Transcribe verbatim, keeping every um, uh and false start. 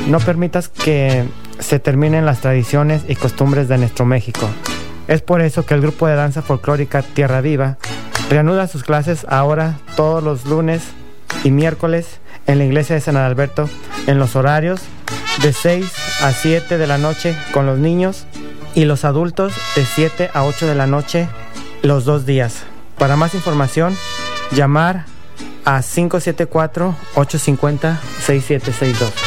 No permitas que se terminen las tradiciones y costumbres de nuestro México. Es por eso que el grupo de danza folclórica Tierra Viva reanuda sus clases ahora todos los lunes y miércoles en la iglesia de San Adalberto en los horarios de seis a siete de la noche con los niños y los adultos de siete a ocho de la noche los dos días. Para más información, llamar a cinco siete cuatro, ocho cinco cero, seis siete seis dos.